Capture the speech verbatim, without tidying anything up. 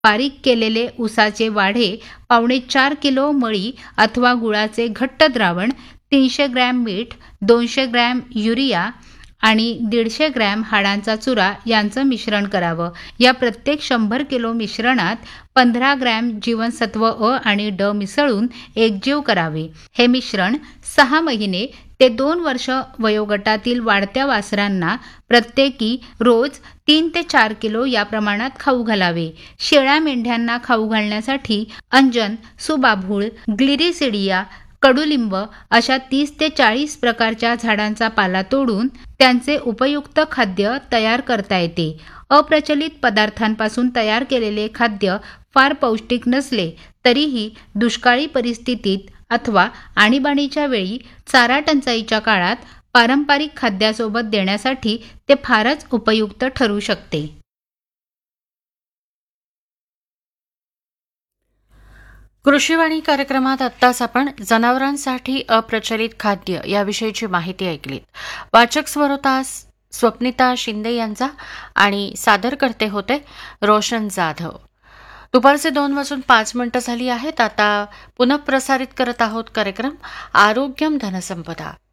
बारीक केलेले ऊसाचे वाढे, पावणे चार किलो मळी अथवा गुळाचे घट्ट द्रावण, तीनशे ग्रॅम मीठ, दोनशे ग्रॅम युरिया आणि दीडशे ग्रॅम हाडांचा चुरा यांचं मिश्रण करावं. या प्रत्येक शंभर किलो मिश्रणात पंधरा ग्रॅम जीवनसत्व अ आणि ड मिसळून एकजीव करावे. हे मिश्रण सहा महिने ते दोन वर्ष वयोगटातील वाढत्या वासरांना प्रत्येकी रोज तीन ते चार किलो या प्रमाणात खाऊ घालावे. शेळ्या मेंढ्यांना खाऊ घालण्यासाठी अंजन, सुबाभूळ, ग्लिरिसिडिया, कडुलिंब अशा तीस ते चाळीस प्रकारच्या झाडांचा पाला तोडून त्यांचे उपयुक्त खाद्य तयार करता येते. अप्रचलित पदार्थांपासून तयार केलेले खाद्य फार पौष्टिक नसले तरीही दुष्काळी परिस्थितीत अथवा आणीबाणीच्या वेळी चारा टंचाईच्या काळात पारंपरिक खाद्यासोबत देण्यासाठी ते फारच उपयुक्त ठरू शकते. कृषीवाणी कार्यक्रमात आत्ताच आपण जनावरांसाठी अप्रचलित खाद्य याविषयीची माहिती ऐकलीत. वाचक स्वरोता स्वप्निता शिंदे यांचा आणि सादर करते होते रोशन जाधव. दुपारचे दोन वाजून पाच मिनिटं झाली आहेत. आता पुनःप्रसारित करत आहोत कार्यक्रम आरोग्यम धनसंपदा.